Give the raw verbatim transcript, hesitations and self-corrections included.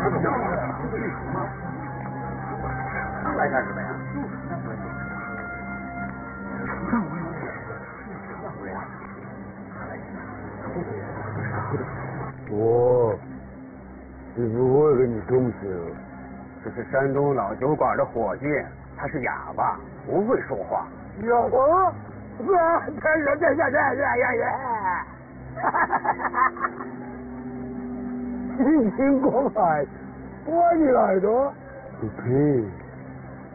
来干什么呀？ 我是不会跟你动手。 这是山东老酒馆的伙计，他是哑巴，不会说话。 哑巴？啊！这这这这这这这！心情广海，我的耳朵不配。